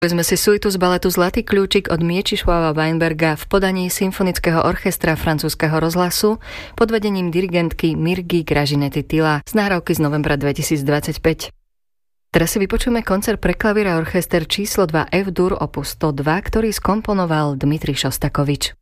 Sme si suitu z baletu Zlatý kľúčik od Miečišváva Weinberga v podaní Symfonického orchestra francúzskeho rozhlasu pod vedením dirigentky Mirgy Gražinetti-Tilla z nahrávky z novembra 2025. Teraz si vypočujeme koncert pre klavír a orchester číslo 2 F-dur opus 102, ktorý skomponoval Dmitrij Šostakovič.